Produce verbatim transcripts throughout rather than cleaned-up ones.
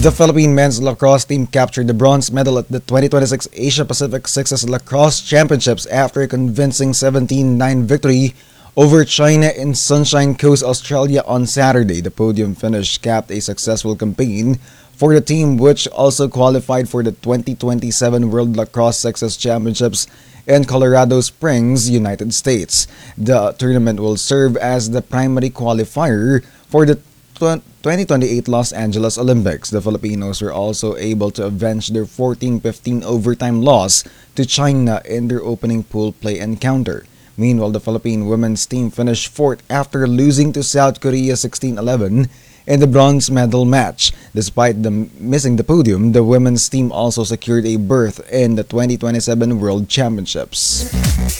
The Philippine men's lacrosse team captured the bronze medal at the twenty twenty-six Asia Pacific Sixes Lacrosse Championships after a convincing seventeen nine victory over China in Sunshine Coast, Australia on Saturday. The podium finish capped a successful campaign for the team, which also qualified for the twenty twenty-seven World Lacrosse Sixes Championships in Colorado Springs, United States. The tournament will serve as the primary qualifier for the twenty twenty-eight Los Angeles Olympics. The Filipinos were also able to avenge their fourteen fifteen overtime loss to China in their opening pool play encounter. Meanwhile, the Philippine women's team finished fourth after losing to South Korea sixteen eleven in the bronze medal match. Despite the missing the podium, the women's team also secured a berth in the twenty twenty-seven World Championships.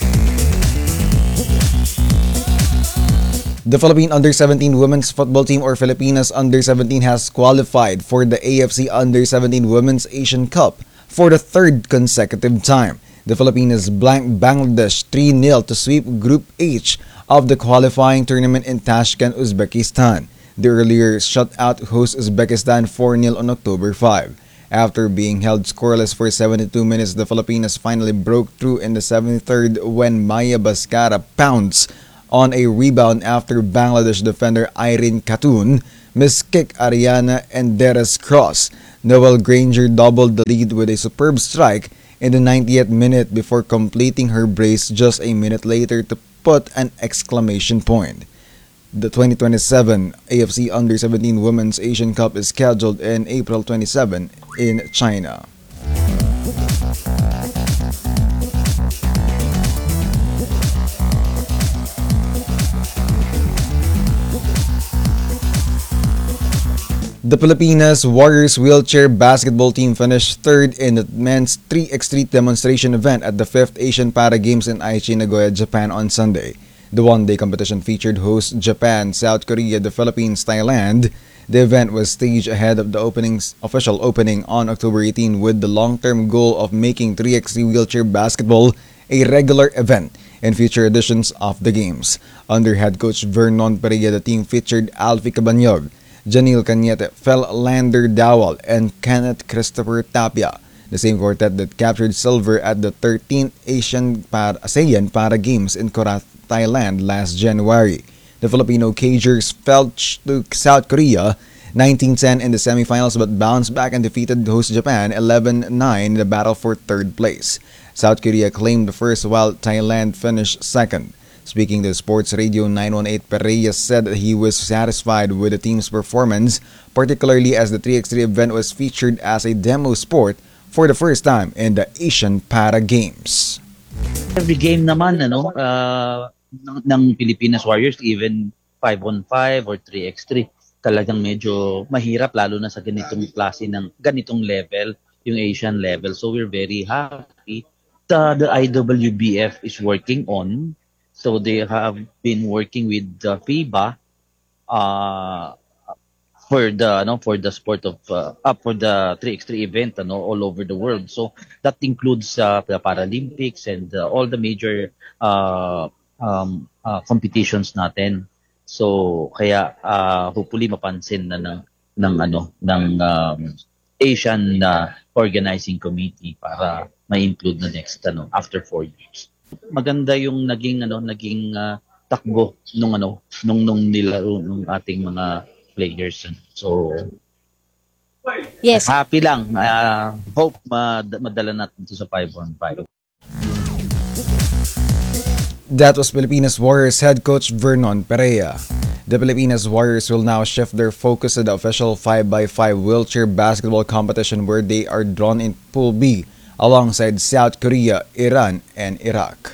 The Philippine under seventeen women's football team, or Filipinas under seventeen, has qualified for the A F C under seventeen Women's Asian Cup for the third consecutive time. The Filipinas blanked Bangladesh three nil to sweep Group H of the qualifying tournament in Tashkent, Uzbekistan. The earlier shut out host Uzbekistan four nil on October fifth. After being held scoreless for seventy-two minutes, the Filipinas finally broke through in the seventy-third when Maya Baskara pounced on a rebound after Bangladesh defender Irene Khatun miskicked Ariana Enderes' cross. Noel Granger doubled the lead with a superb strike in the ninetieth minute before completing her brace just a minute later to put an exclamation point. The twenty twenty-seven A F C under seventeen Women's Asian Cup is scheduled in April twenty-seventh in China. The Pilipinas Warriors wheelchair basketball team finished third in the men's three by three demonstration event at the fifth Asian Para Games in Aichi, Nagoya, Japan on Sunday. The one-day competition featured hosts Japan, South Korea, the Philippines, Thailand. The event was staged ahead of the opening's official opening on October eighteenth with the long-term goal of making three by three wheelchair basketball a regular event in future editions of the games. Under head coach Vernon Perea, the team featured Alfie Cabanyog, Janil Cañete, Fel Lander Dowell, and Kenneth Christopher Tapia, the same quartet that captured silver at the thirteenth Asian Para, ASEAN Para Games in Korat, Thailand last January. The Filipino Cagers fell to South Korea nineteen ten in the semifinals but bounced back and defeated host Japan eleven nine in the battle for third place. South Korea claimed the first while Thailand finished second. Speaking to Sports Radio nine one eight, Perea said that he was satisfied with the team's performance, particularly as the three by three event was featured as a demo sport for the first time in the Asian Para Games. Every game naman ano, uh, ng, ng Pilipinas Warriors, even five on five or three by three, talagang medyo mahirap lalo na sa ganitong klase ng ganitong level, yung Asian level. So we're very happy that the I W B F is working on. So they have been working with the FIBA uh, for the no for the sport of uh, uh, for the three by three event ano, all over the world. So that includes uh, the Paralympics and uh, all the major uh, um, uh, competitions natin. So kaya uh, hopefully mapansin na ng ng ano ng um, Asian uh, organizing committee para ma-include na next ano after four years. Maganda yung naging ano naging uh, takbo nung ano nung nung nilaro nung ating mga players. So yes, happy lang. Uh, hope uh, madala natin to sa five on five. That was Pilipinas Warriors head coach Vernon Perea. The Pilipinas Warriors will now shift their focus to the official five by five wheelchair basketball competition where they are drawn in Pool B alongside South Korea, Iran, and Iraq.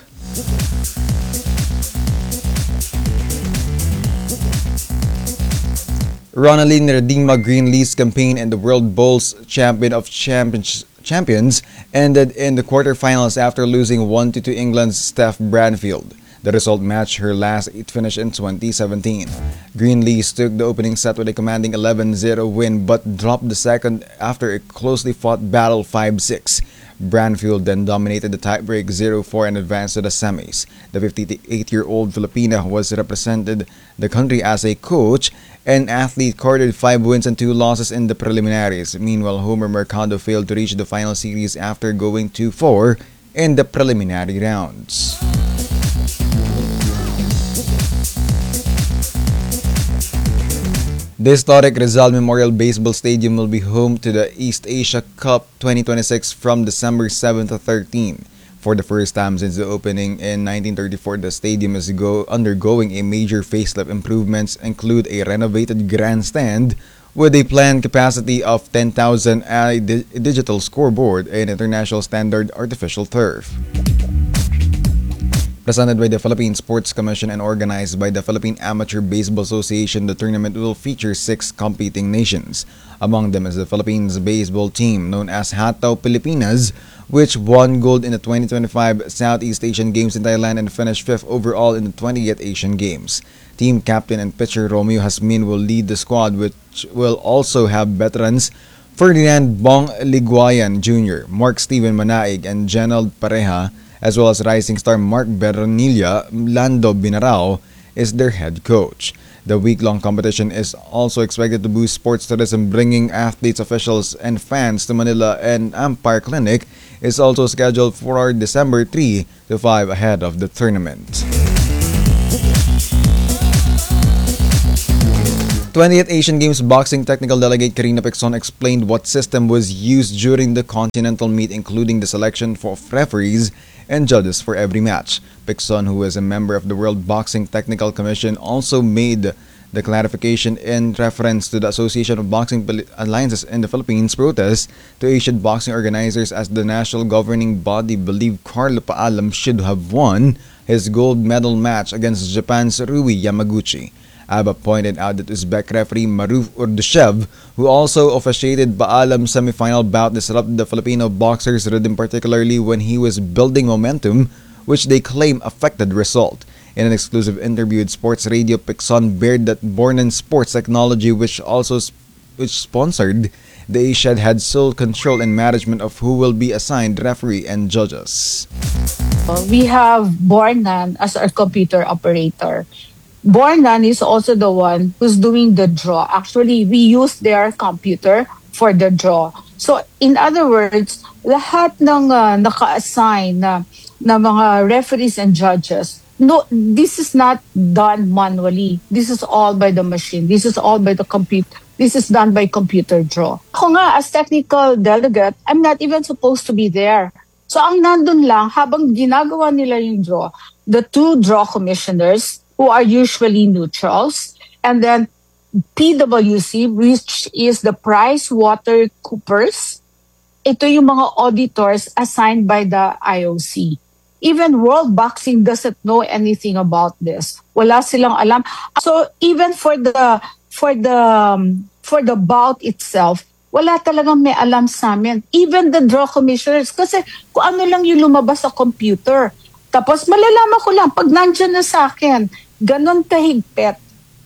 Ronaline Redingma Greenlee's campaign in the World Bowls Champion of Champions Champions ended in the quarterfinals after losing one to two England's Steph Branfield. The result matched her last eight finish in twenty seventeen. Greenlees took the opening set with a commanding eleven zero win but dropped the second after a closely fought battle five six. Branfield then dominated the tiebreak zero four and advanced to the semis. The fifty-eight-year-old Filipina was represented the country as a coach and athlete, recorded five wins and two losses in the preliminaries. Meanwhile, Homer Mercado failed to reach the final series after going two four in the preliminary rounds. The historic Rizal Memorial Baseball Stadium will be home to the East Asia Cup twenty twenty-six from December seventh to thirteenth. For the first time since the opening in nineteen thirty-four, the stadium is go undergoing a major facelift. Improvements include a renovated grandstand with a planned capacity of ten thousand, a di- digital scoreboard, and international standard artificial turf. Presented by the Philippine Sports Commission and organized by the Philippine Amateur Baseball Association, the tournament will feature six competing nations. Among them is the Philippines baseball team known as Hataw Pilipinas, which won gold in the twenty twenty-five Southeast Asian Games in Thailand and finished fifth overall in the twentieth Asian Games. Team captain and pitcher Romeo Hasmin will lead the squad, which will also have veterans Ferdinand Bong Liguayan Junior, Mark Steven Manaig, and Genald Pareja, as well as rising star Mark Beranilla. Lando Binarao is their head coach. The week-long competition is also expected to boost sports tourism, bringing athletes, officials, and fans to Manila, and Empire Clinic is also scheduled for December third to fifth ahead of the tournament. twentieth Asian Games boxing technical delegate Karina Picson explained what system was used during the continental meet, including the selection for referees and judges for every match. Picson, who is a member of the World Boxing Technical Commission, also made the clarification in reference to the Association of Boxing Alliances in the Philippines protest to Asian boxing organizers, as the national governing body believed Carlo Paalam should have won his gold medal match against Japan's Rui Yamaguchi. Abba pointed out that Uzbek referee Maruf Urdushev, who also officiated Paalam's semifinal bout, disrupted the Filipino boxers' rhythm, particularly when he was building momentum, which they claim affected result. In an exclusive interview with Sports Radio, Picson bared that Bornan Sports Technology, which also sp- which sponsored the Asia, had sole control and management of who will be assigned referee and judges. We have Bornan as our computer operator. Bornan is also the one who's doing the draw. Actually, we use their computer for the draw. So, in other words, lahat ng uh, naka-assign na, na mga referees and judges, no, this is not done manually. This is all by the machine. This is all by the computer. This is done by computer draw. Ako nga, as technical delegate, I'm not even supposed to be there. So, ang nandun lang, habang ginagawa nila yung draw, the two draw commissioners, who are usually neutrals, and then P W C, which is the Price Water Coopers. Ito yung mga auditors assigned by the I O C. Even World Boxing doesn't know anything about this. Wala silang alam. So even for the for the um, for the bout itself, wala talagang may alam sa amin. Even the draw commissioners, kasi kung ano lang yung lumabas sa computer. Tapos malalaman ko lang pag nandyan na sa akin. Ganon kahigpit.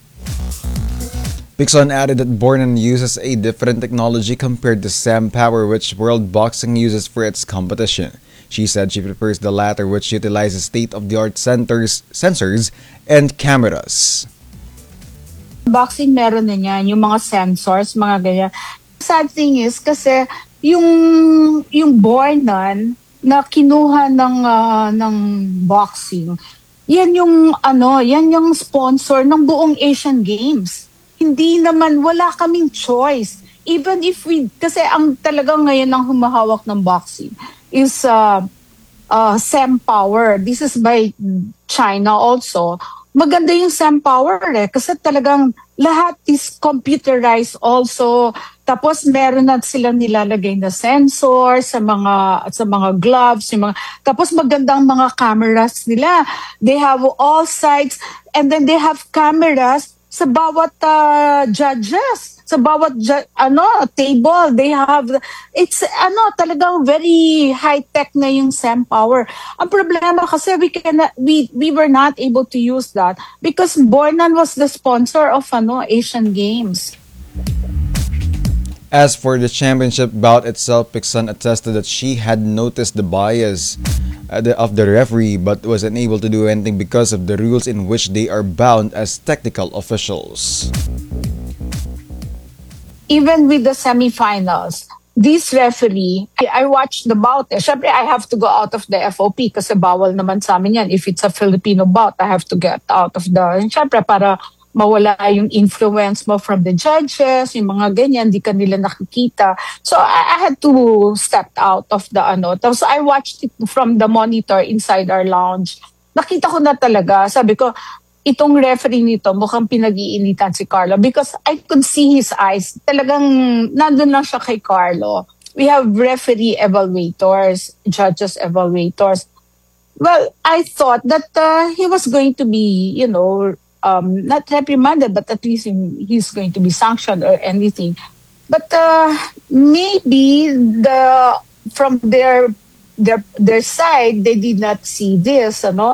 Picson added that Bornan uses a different technology compared to Sam Power, which World Boxing uses for its competition. She said she prefers the latter, which utilizes state-of-the-art sensors, sensors and cameras. Boxing meron na yan, yung mga sensors, mga ganyan. Sad thing is kasi yung yung Bornan na kinuha ng uh, ng boxing, yan yung ano, yan yung sponsor ng buong Asian Games. Hindi naman, wala kaming choice. Even if we, kasi ang talagang ngayon ang humahawak ng boxing is uh, uh, Sam Power. This is by China also. Maganda yung Sam Power eh, kasi talagang lahat is computerized also. Tapos meron na silang nilalagay na sensor sa mga sa mga gloves, yung mga, tapos magandang mga cameras nila. They have all sides, and then they have cameras sa bawat uh, judges, sa bawat ju- ano table, they have, it's ano talagang very high tech na yung SEM power. Ang problema kasi we can we we were not able to use that because Bornan was the sponsor of ano Asian Games. As for the championship bout itself, Picson attested that she had noticed the bias uh, the- of the referee but was unable to do anything because of the rules in which they are bound as technical officials. Even with the semifinals, this referee, I, I watched the bout. Eh. Syempre, I have to go out of the F O P kasi bawal naman sa amin yan. If it's a Filipino bout, I have to get out of the... Syempre, para mawala yung influence mo from the judges, yung mga ganyan, di ka nila nakikita. So, I, I had to step out of the ano. Tapos, I watched it from the monitor inside our lounge. Nakita ko na talaga. Sabi ko, itong referee nito, mukhang pinag-iinitan si Carlo because I could see his eyes. Talagang nandun lang siya kay Carlo. We have referee evaluators, judges evaluators. Well, I thought that uh, he was going to be, you know, um, not reprimanded, but at least he's going to be sanctioned or anything. But uh, maybe the from their their their side, they did not see this, ano.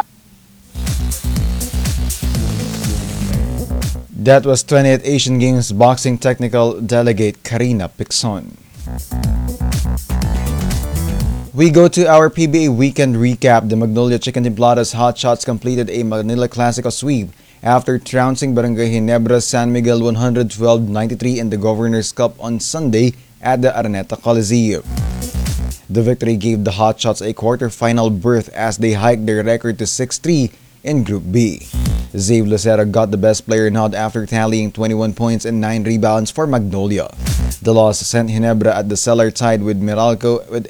That was twentieth Asian Games boxing technical delegate Karina Picson. We go to our P B A weekend recap. The Magnolia Chicken Templadas Hot Shots completed a Manila Classico sweep after trouncing Barangay Ginebra San Miguel one twelve ninety-three in the Governor's Cup on Sunday at the Araneta Coliseum. The victory gave the Hot Shots a quarter-final berth as they hiked their record to six three in Group B. Zave Lucera got the best player nod after tallying twenty-one points and nine rebounds for Magnolia. The loss sent Ginebra at the cellar tied with Meralco with